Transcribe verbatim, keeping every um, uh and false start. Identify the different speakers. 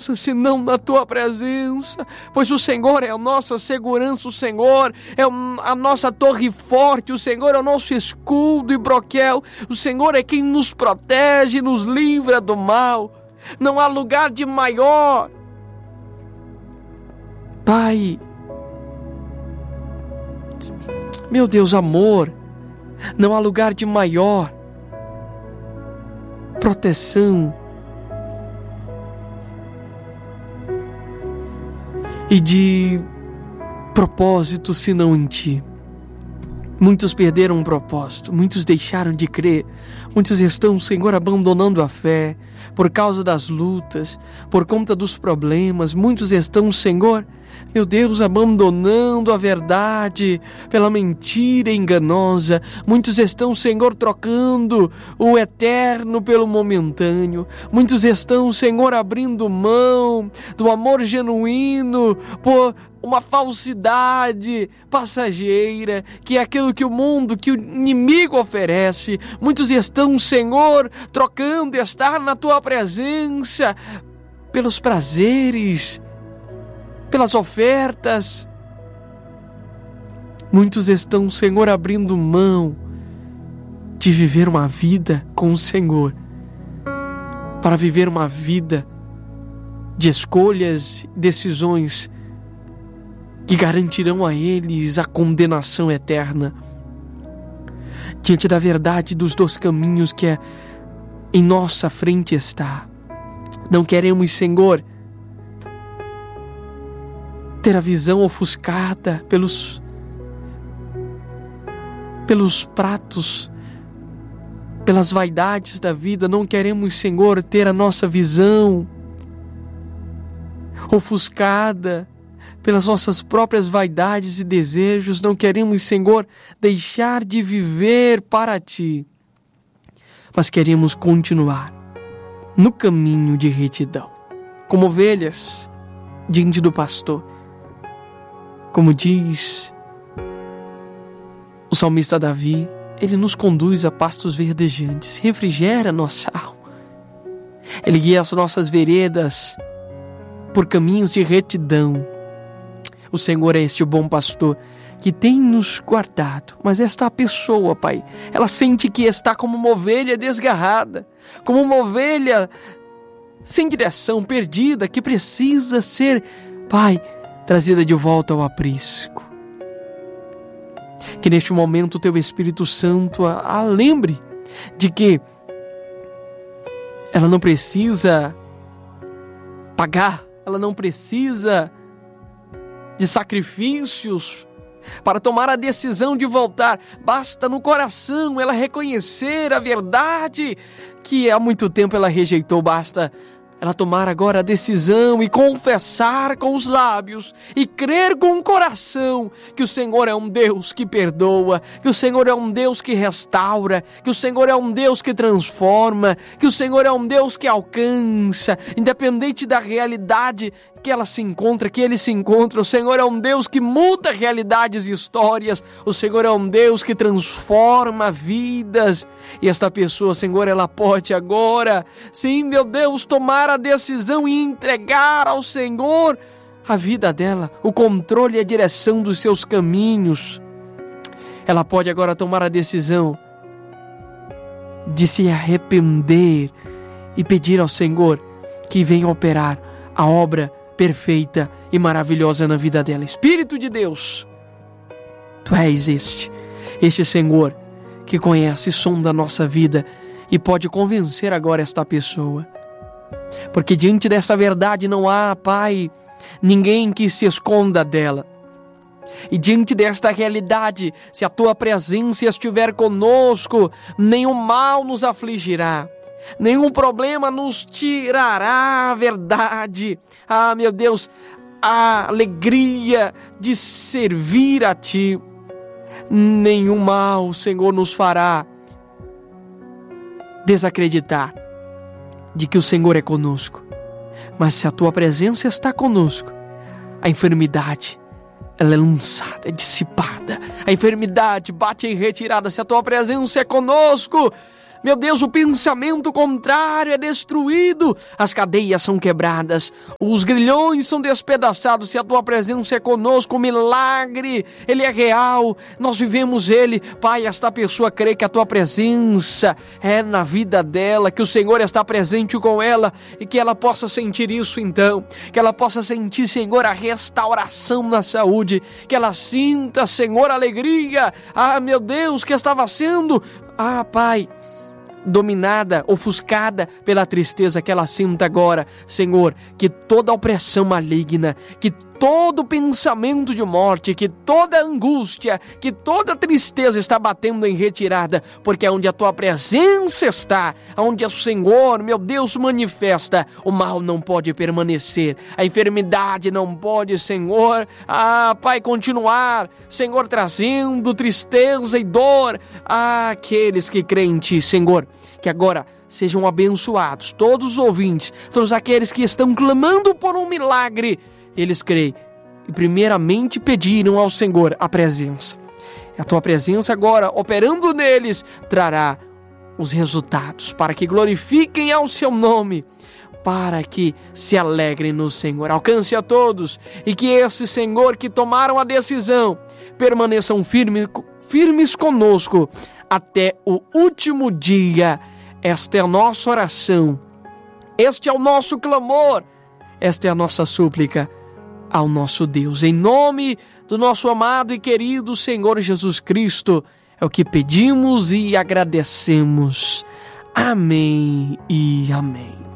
Speaker 1: segurança senão na tua presença, pois o Senhor é a nossa segurança, o Senhor é a nossa torre forte, o Senhor é o nosso escudo e broquel, o Senhor é quem nos protege, nos livra do mal. Não há lugar de maior, Pai, meu Deus, amor, não há lugar de maior proteção e de propósito senão em Ti. Muitos perderam o propósito, muitos deixaram de crer, muitos estão, Senhor, abandonando a fé por causa das lutas, por conta dos problemas. Muitos estão, Senhor, meu Deus, abandonando a verdade pela mentira enganosa. Muitos estão, Senhor, trocando o eterno pelo momentâneo. Muitos estão, Senhor, abrindo mão do amor genuíno por uma falsidade passageira, que é aquilo que o mundo, que o inimigo oferece. Muitos estão, Senhor, trocando estar na Tua presença pelos prazeres, pelas ofertas. Muitos estão, Senhor, abrindo mão de viver uma vida com o Senhor, para viver uma vida de escolhas, decisões que garantirão a eles a condenação eterna. Diante da verdade dos dois caminhos que é em nossa frente está, não queremos, Senhor, ter a visão ofuscada pelos, pelos pratos, pelas vaidades da vida. Não queremos, Senhor, ter a nossa visão ofuscada pelas nossas próprias vaidades e desejos. Não queremos, Senhor, deixar de viver para Ti, mas queremos continuar no caminho de retidão, como ovelhas diante do pastor. Como diz o salmista Davi, Ele nos conduz a pastos verdejantes, refrigera nossa alma. Ele guia as nossas veredas por caminhos de retidão. O Senhor é este bom pastor que tem nos guardado. Mas esta pessoa, Pai, ela sente que está como uma ovelha desgarrada, como uma ovelha sem direção, perdida, que precisa ser, Pai, trazida de volta ao aprisco. Que neste momento o Teu Espírito Santo a, a lembre de que ela não precisa pagar, ela não precisa de sacrifícios para tomar a decisão de voltar. Basta no coração ela reconhecer a verdade que há muito tempo ela rejeitou. Basta ela tomar agora a decisão e confessar com os lábios e crer com o coração que o Senhor é um Deus que perdoa, que o Senhor é um Deus que restaura, que o Senhor é um Deus que transforma, que o Senhor é um Deus que alcança, independente da realidade que ela se encontra, que ele se encontra. O Senhor é um Deus que muda realidades e histórias. O Senhor é um Deus que transforma vidas. E esta pessoa, Senhor, ela pode agora, sim, meu Deus, tomar a decisão e entregar ao Senhor a vida dela, o controle e a direção dos seus caminhos. Ela pode agora tomar a decisão de se arrepender e pedir ao Senhor que venha operar a obra perfeita e maravilhosa na vida dela. Espírito de Deus, Tu és este, este Senhor que conhece e sonda a nossa vida e pode convencer agora esta pessoa. Porque diante desta verdade não há, Pai, ninguém que se esconda dela. E diante desta realidade, se a Tua presença estiver conosco, nenhum mal nos afligirá. Nenhum problema nos tirará a verdade. Ah, meu Deus, a alegria de servir a Ti. Nenhum mal, Senhor, nos fará desacreditar de que o Senhor é conosco. Mas se a Tua presença está conosco, a enfermidade, ela é lançada, é dissipada. A enfermidade bate em retirada. Se a Tua presença é conosco, Meu Deus, o pensamento contrário é destruído, as cadeias são quebradas, os grilhões são despedaçados. Se a tua presença é conosco, o milagre, ele é real, nós vivemos ele. Pai, esta pessoa crê que a tua presença é na vida dela, que o Senhor está presente com ela e que ela possa sentir isso então, que ela possa sentir, Senhor, a restauração na saúde, que ela sinta, Senhor, a alegria, ah, meu Deus, que estava sendo, ah, Pai, dominada, ofuscada pela tristeza, que ela sinta agora, Senhor, que toda opressão maligna, que todo pensamento de morte, que toda angústia, que toda tristeza está batendo em retirada, porque é onde a tua presença está, onde o Senhor, meu Deus, manifesta, o mal não pode permanecer, a enfermidade não pode, Senhor, ah, Pai, continuar, Senhor, trazendo tristeza e dor àqueles que creem em Ti, Senhor, que agora sejam abençoados todos os ouvintes, todos aqueles que estão clamando por um milagre. Eles creem e primeiramente pediram ao Senhor a presença. A tua presença agora, operando neles, trará os resultados para que glorifiquem ao seu nome, para que se alegrem no Senhor. Alcance a todos e que esse Senhor que tomaram a decisão permaneçam firme, firmes conosco até o último dia. Esta é a nossa oração, este é o nosso clamor, esta é a nossa súplica ao nosso Deus. Em nome do nosso amado e querido Senhor Jesus Cristo, é o que pedimos e agradecemos. Amém e amém.